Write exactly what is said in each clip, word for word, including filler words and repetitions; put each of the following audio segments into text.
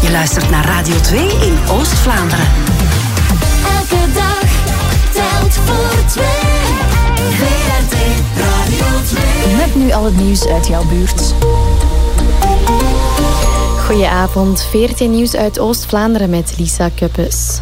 Je luistert naar Radio twee in Oost-Vlaanderen. Elke dag telt voor twee. V R T Radio twee. Met nu al het nieuws uit jouw buurt. Goedenavond, V R T Nieuws uit Oost-Vlaanderen met Lisa Kuppes.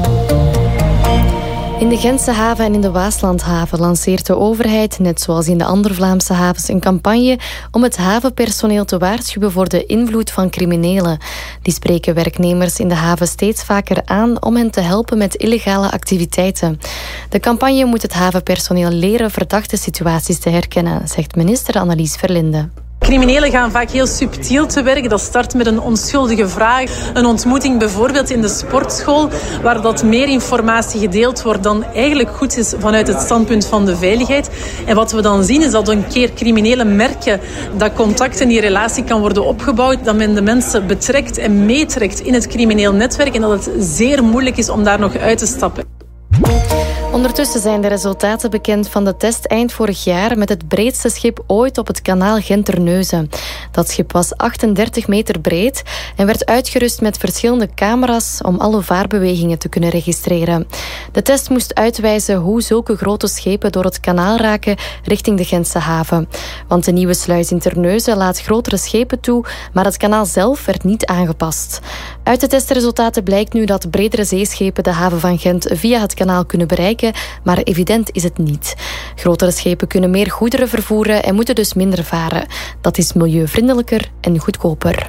In de Gentse haven en in de Waaslandhaven lanceert de overheid, net zoals in de andere Vlaamse havens, een campagne om het havenpersoneel te waarschuwen voor de invloed van criminelen. Die spreken werknemers in de haven steeds vaker aan om hen te helpen met illegale activiteiten. De campagne moet het havenpersoneel leren verdachte situaties te herkennen, zegt minister Annelies Verlinde. Criminelen gaan vaak heel subtiel te werk. Dat start met een onschuldige vraag. Een ontmoeting bijvoorbeeld in de sportschool, waar dat meer informatie gedeeld wordt dan eigenlijk goed is vanuit het standpunt van de veiligheid. En wat we dan zien is dat een keer criminelen merken dat contact en die relatie kan worden opgebouwd, dat men de mensen betrekt en meetrekt in het crimineel netwerk en dat het zeer moeilijk is om daar nog uit te stappen. Ondertussen zijn de resultaten bekend van de test eind vorig jaar met het breedste schip ooit op het kanaal Gent-Terneuzen. Dat schip was achtendertig meter breed en werd uitgerust met verschillende camera's om alle vaarbewegingen te kunnen registreren. De test moest uitwijzen hoe zulke grote schepen door het kanaal raken richting de Gentse haven. Want de nieuwe sluis in Terneuzen laat grotere schepen toe, maar het kanaal zelf werd niet aangepast. Uit de testresultaten blijkt nu dat bredere zeeschepen de haven van Gent via het kanaal kunnen bereiken, maar evident is het niet. Grotere schepen kunnen meer goederen vervoeren en moeten dus minder varen. Dat is milieuvriendelijker en goedkoper.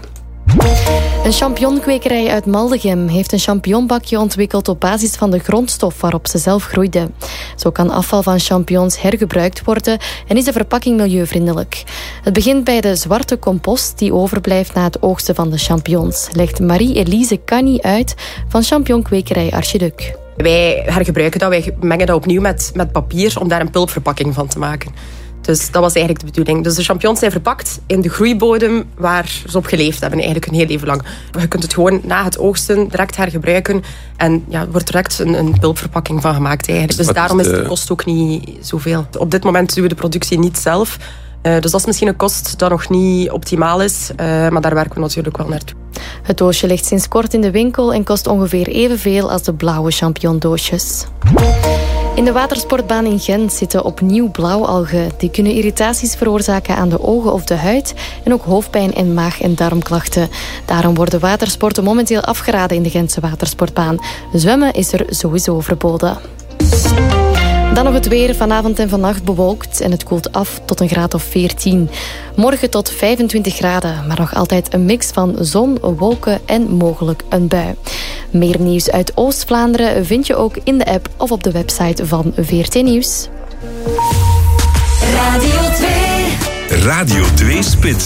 Een champignonkwekerij uit Maldegem heeft een champignonbakje ontwikkeld op basis van de grondstof waarop ze zelf groeide. Zo kan afval van champignons hergebruikt worden en is de verpakking milieuvriendelijk. Het begint bij de zwarte compost die overblijft na het oogsten van de champignons, legt Marie-Elise Canny uit van champignonkwekerij Archiduc. Wij hergebruiken dat, wij mengen dat opnieuw met, met papier om daar een pulpverpakking van te maken. Dus dat was eigenlijk de bedoeling. Dus de champignons zijn verpakt in de groeibodem waar ze op geleefd hebben, eigenlijk hun heel leven lang. Je kunt het gewoon na het oogsten direct hergebruiken en ja, er wordt direct een, een pulpverpakking van gemaakt eigenlijk. Dus Wat daarom is de... is de kost ook niet zoveel. Op dit moment doen we de productie niet zelf. Uh, dus dat is misschien een kost dat nog niet optimaal is, uh, maar daar werken we natuurlijk wel naartoe. Het doosje ligt sinds kort in de winkel en kost ongeveer evenveel als de blauwe champignondoosjes. In de watersportbaan in Gent zitten opnieuw blauwalgen. Die kunnen irritaties veroorzaken aan de ogen of de huid en ook hoofdpijn en maag- en darmklachten. Daarom worden watersporten momenteel afgeraden in de Gentse watersportbaan. Zwemmen is er sowieso verboden. Dan nog het weer. Vanavond en vannacht bewolkt en het koelt af tot een graad of veertien. Morgen tot vijfentwintig graden, maar nog altijd een mix van zon, wolken en mogelijk een bui. Meer nieuws uit Oost-Vlaanderen vind je ook in de app of op de website van V R T Nieuws. Radio twee. Radio twee Spits.